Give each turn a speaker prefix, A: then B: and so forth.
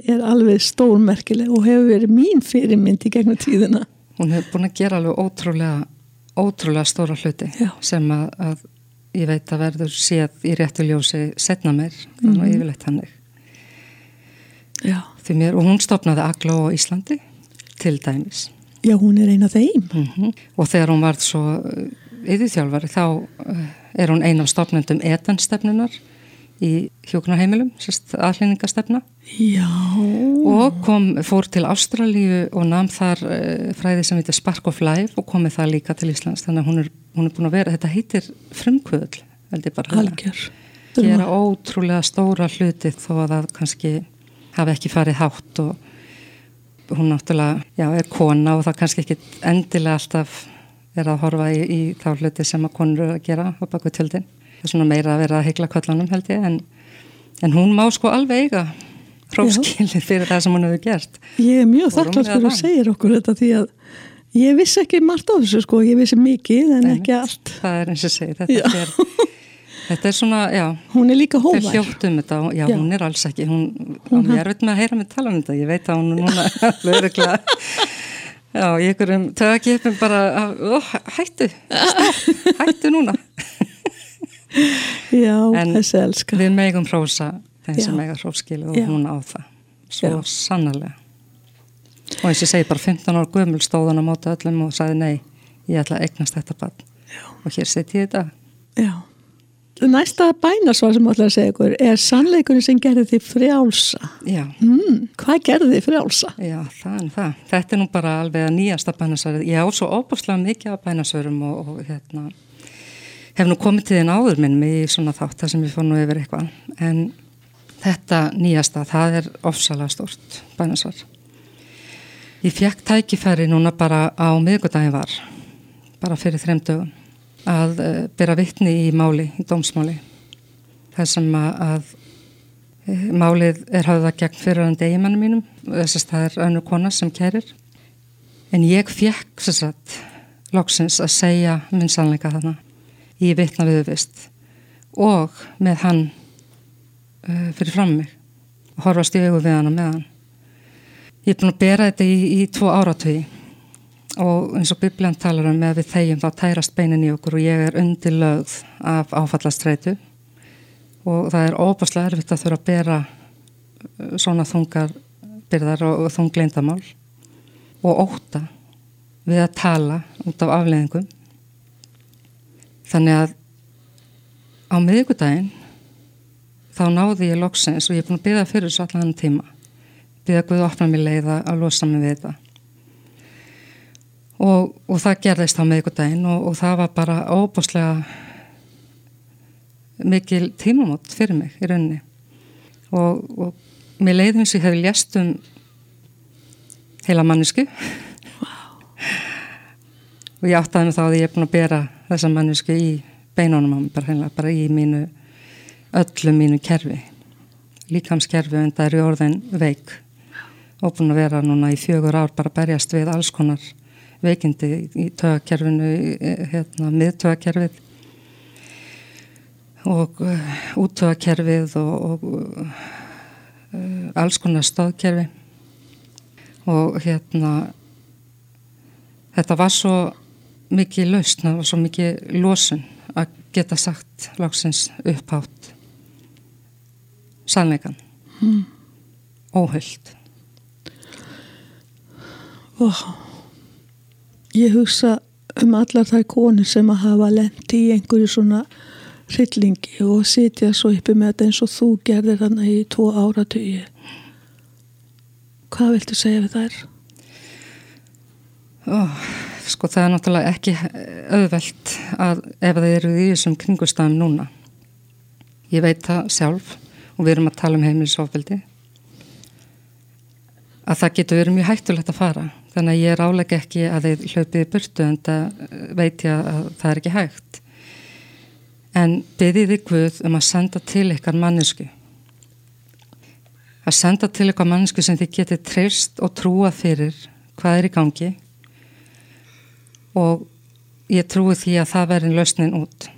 A: alveg stórmerkileg og hefur verið mín fyrirmynd í gegnum tíðina.
B: Hún hefur búin að gera alveg ótrúlega stóra hluti sem að ég veit að verður séð í réttu ljósi seinna meir, þannig að yfirleitt hannig.
A: Já.
B: Og hún stofnaði Agló á Íslandi til dæmis.
A: Já, hún er ein af þeim.
B: Og þegar hún varð svo iðjuþjálfari þá er hún ein af stofnendum EDEN-stefnunar í hjúkrunarheimilum, aðhlyningastefna. Já. Og fór til Ástralíu og nam þar fræði sem heitir Spark of Life og komið það líka til Íslands. Þannig að hún er búin að vera, þetta heitir frumkvöðl, held ég bara.
A: Algjör.
B: Gera ótrúlega stóra hluti þó að það kannski hafi ekki farið hátt og hún náttúrulega, er kona og það kannski ekki endilega alltaf er að horfa í þá hluti sem að konur eru að gera á baku tjöldin. Það er svona meira að vera að hygla kollanum held ég, en hún má sko alveg eiga hróskilið fyrir það sem hún hefur gert.
A: Ég er mjög þakklátt fyrir að segja okkur þetta því að ég vissi ekki margt á þessu sko, ég vissi mikið en ekki allt.
B: Það er eins og segi, þetta er svona,
A: hún er líka hóvar.
B: Þeir hljóttum þetta, hún er alls ekki, hún er erfitt með að heyra mig tala um þetta, ég veit að hún er núna alveg örugglega. Í einhverjum tögakipum bara, hættu núna.
A: Já, þessi elska.
B: Við megum hrósa þeim sem eiga hróskilið og hún á það. Svo sannarlega. Og eins og ég segi bara 15 ára gömul stóð hann á móti öllum og sagði nei, ég ætla að eignast þetta barn. Og hér set ég þetta. Já.
A: Næsta bænasvar sem ég ætla að segja ykkur er sannleikurinn sem gerði þig frjálsa.
B: Já.
A: Hvað gerði þig frjálsa?
B: Já, það er það. Þetta er nú bara alveg að nýjasta bænasvarið. Ég á svo óbúslega mikið af bænasvörum og hef nú komið til þinn áður minn í svona þátt þar sem ég fór nú yfir eitthvað. En þetta nýjasta, það er ofsalega stórt bænasvar. Ég fékk tækifæri núna bara á miðvikudaginn var, bara fyrir 3 dögum. Að bera vitni í máli, í dómsmáli. Það sem að málið er höfðað gegn fyrirverandi eiginmönnum mínum, það er önnur kona sem kærir. En ég fékk loksins að segja minn sannleika þarna í vitna viðurvist og með hann fyrir fram mig og horfast í augu við hana með hann. Ég er búin að bera þetta í 2 áratugi. Og eins og Biblían talar með við þegjum þá tærast beinin í okkur og ég er undirlögð af áfallastreitu og það er óbúslega erfitt að þurfa að bera svona þungar byrðar og þungleindamál og ótta við að tala út af afleiðingum. Þannig að á miðvikudaginn þá náði ég loksins og ég er búin að biðja fyrir þessu allan tíma. Biðja Guð að opna mér leið að losa mig við þetta. Og það gerðist á miðvikudaginn og það var bara óbúslega mikil tímamót fyrir mig í rauninni og mér leiði eins og ég hefði lést heila mannesku og ég áttaði mig þá að ég er búin að bera þessa mannesku í beinunum á mig bara í öllu mínu kerfi líkamskerfi en það er í orðin veik og búin að vera núna í 4 ár bara berjast við alls konar veikindi í taugakerfinu, miðtaugakerfið og úttaugakerfið og alls konar stöðkerfi og þetta var svo mikið lausn, það var svo mikið losun að geta sagt loksins upphátt sannleikan óhult.
A: Ég hugsa allar þær konur sem að hafa lent í einhverju svona hryllingi og sitja svo uppi með þetta eins og þú gerðir þarna í 2 áratugi. Hvað viltu segja við þær?
B: Sko það er náttúrulega ekki auðvelt að ef það eru í þessum kringustæðum núna. Ég veit það sjálf og við erum að tala um heimilisofbeldi að það getur verið mjög hættulegt að fara. Þannig að ég ráðlegg ekki að þið hlaupið í burtu en það veit ég að það er ekki hægt. En biðið þið Guð að senda til ykkar mannesku. Að senda til ykkar mannesku sem þið getið treyst og trúað fyrir hvað er í gangi. Og ég trúi því að það verði lausnin út.